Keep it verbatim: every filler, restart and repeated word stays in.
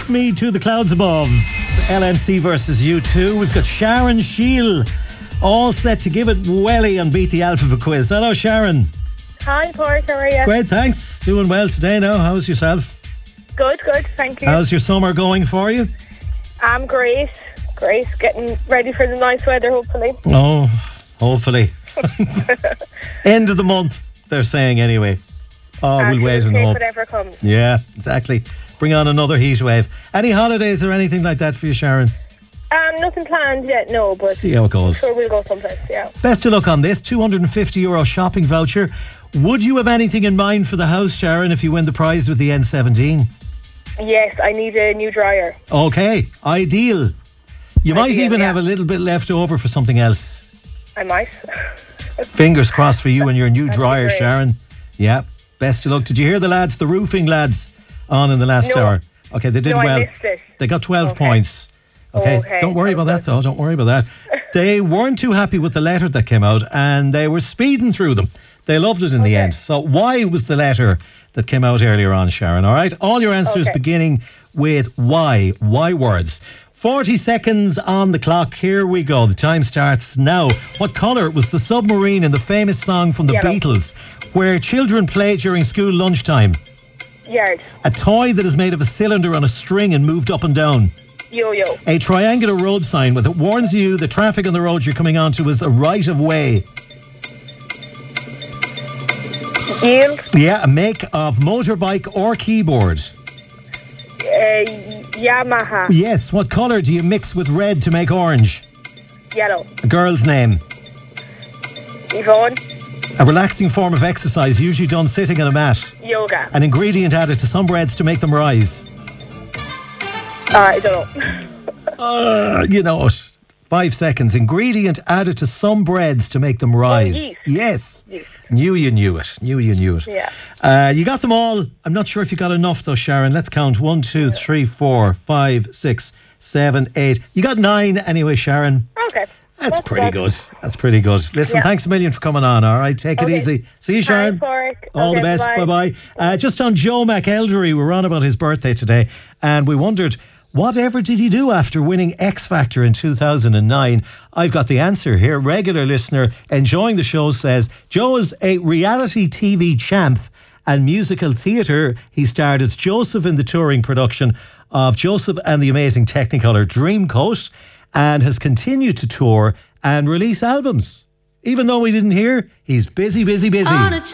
Me to the Clouds Above. L M C versus U two. We've got Sharon Shield all set to give it welly and beat the alphabet quiz. Hello, Sharon. Hi, Pork. How are you? Great, thanks. Doing well today now. How's yourself? Good, good. Thank you. How's your summer going for you? I'm great. Great. Getting ready for the nice weather, hopefully. Oh, hopefully. End of the month, they're saying anyway. Oh, And we'll wait we'll and take hope. whatever comes. Yeah, exactly. Bring on another heat wave. Any holidays or anything like that for you, Sharon? Um, nothing planned yet, no, but See how it goes. sure we'll go someplace, yeah. Best of luck on this two hundred fifty euro shopping voucher. Would you have anything in mind for the house, Sharon, if you win the prize with the N seventeen? Yes, I need a new dryer. Okay, ideal. You might Ideal, even yeah. have a little bit left over for something else. I might. Fingers crossed for you and your new That'd be dryer, great. Sharon. Yeah, best of luck. Did you hear the lads, the roofing lads, on in the last No. hour? Okay, they did No, I well. missed it. They got twelve Okay. points. Okay, Okay, don't worry that about was that though. Don't worry about that. They weren't too happy with the letter that came out, and they were speeding through them. They loved it in the Okay. end. So why was the letter that came out earlier on, Sharon? All right, all your answers Okay. beginning with Y. Y words. forty seconds on the clock. Here we go. The time starts now. What colour was the submarine in the famous song from the Yellow. Beatles, where children play during school lunchtime? Yard. A toy that is made of a cylinder on a string and moved up and down. Yo-yo. A triangular road sign with it warns you the traffic on the road you're coming onto is a right of way. Yield. Yeah, a make of motorbike or keyboard. Uh, Yamaha. Yes, what colour do you mix with red to make orange? Yellow. A girl's name. Yvonne. A relaxing form of exercise usually done sitting on a mat. Yoga. An ingredient added to some breads to make them rise. Uh, I don't know. Uh, you know it. Five seconds. Ingredient added to some breads to make them rise. yeast. Yes. Yeast. Knew you knew it. Knew you knew it. Yeah. Uh, you got them all. I'm not sure if you got enough though, Sharon. Let's count. One, two, three, four, five, six, seven, eight. You got nine anyway, Sharon. Okay. That's pretty good. That's pretty good. Listen, Yeah. thanks a million for coming on. All right, take it Okay. easy. See you, Sharon. Thanks, Pork. All the Okay, best. Bye bye-bye. bye. Uh, just on Joe McElderry, we were on about his birthday today, and we wondered, whatever did he do after winning X Factor in two thousand nine? I've got the answer here. Regular listener enjoying the show says Joe is a reality T V champ and musical theatre. He starred as Joseph in the touring production of Joseph and the Amazing Technicolor Dreamcoat, and has continued to tour and release albums. Even though we didn't hear, he's busy, busy, busy.